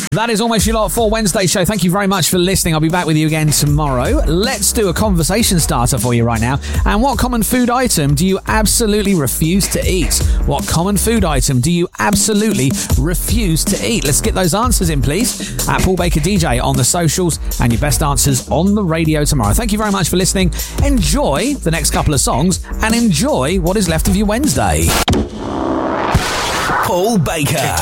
That is almost your lot for Wednesday's show. Thank you very much for listening. I'll be back with you again tomorrow. Let's do a conversation starter for you right now. And what common food item do you absolutely refuse to eat? What common food item do you absolutely refuse to eat? Let's get those answers in, please, at Paul Baker DJ on the socials, and your best answers on the radio tomorrow. Thank you very much for listening. Enjoy the next couple of songs and enjoy what is left of your Wednesday. Paul Baker.